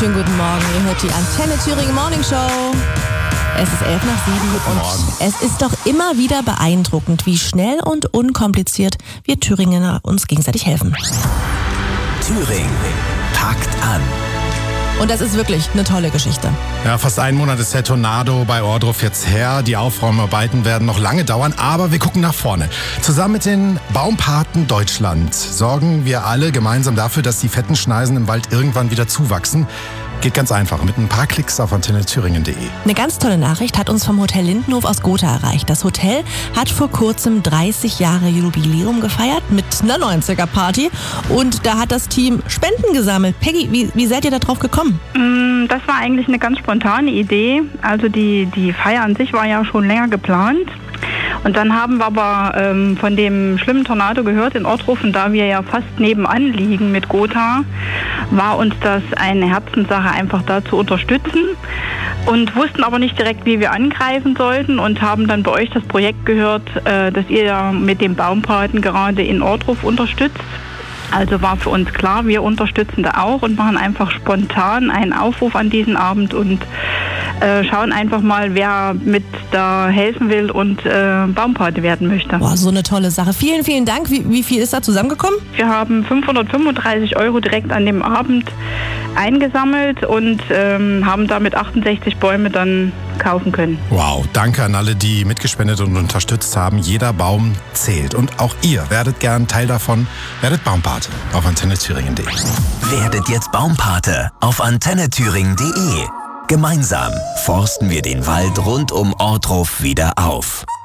wunderschönen guten Morgen. Ihr hört die Antenne Thüringen Morning Show. Es ist 6:11 und es ist doch immer wieder beeindruckend, wie schnell und unkompliziert wir Thüringer uns gegenseitig helfen. Thüringen packt an. Und das ist wirklich eine tolle Geschichte. Ja, fast einen Monat ist der Tornado bei Ohrdruf jetzt her. Die Aufräumarbeiten werden noch lange dauern, aber wir gucken nach vorne. Zusammen mit den Baumpaten Deutschland sorgen wir alle gemeinsam dafür, dass die fetten Schneisen im Wald irgendwann wieder zuwachsen. Geht ganz einfach, mit ein paar Klicks auf antennethüringen.de. Eine ganz tolle Nachricht hat uns vom Hotel Lindenhof aus Gotha erreicht. Das Hotel hat vor kurzem 30 Jahre Jubiläum gefeiert mit einer 90er-Party. Und da hat das Team Spenden gesammelt. Peggy, wie seid ihr da drauf gekommen? Das war eigentlich eine ganz spontane Idee. Also die Feier an sich war ja schon länger geplant. Und dann haben wir aber von dem schlimmen Tornado gehört in Ohrdruf, und da wir ja fast nebenan liegen mit Gotha, war uns das eine Herzenssache, einfach da zu unterstützen, und wussten aber nicht direkt, wie wir angreifen sollten, und haben dann bei euch das Projekt gehört, dass ihr ja mit dem Baumpaten gerade in Ohrdruf unterstützt. Also war für uns klar, wir unterstützen da auch und machen einfach spontan einen Aufruf an diesen Abend und schauen einfach mal, wer mit da helfen will und Baumpate werden möchte. Boah, so eine tolle Sache. Vielen, vielen Dank. Wie viel ist da zusammengekommen? Wir haben 535 € direkt an dem Abend eingesammelt und haben damit 68 Bäume dann kaufen können. Wow, danke an alle, die mitgespendet und unterstützt haben. Jeder Baum zählt. Und auch ihr werdet gern Teil davon. Werdet Baumpate auf antennethüringen.de. Werdet jetzt Baumpate auf antennethüringen.de. Gemeinsam forsten wir den Wald rund um Ohrdruf wieder auf.